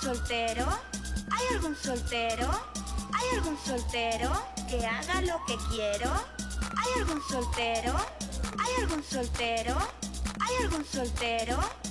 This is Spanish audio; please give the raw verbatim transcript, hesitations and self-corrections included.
soltero? ¿Hay algún soltero? ¿Hay algún soltero que haga lo que quiero? ¿Hay algún soltero? ¿Hay algún soltero? ¿Hay algún soltero?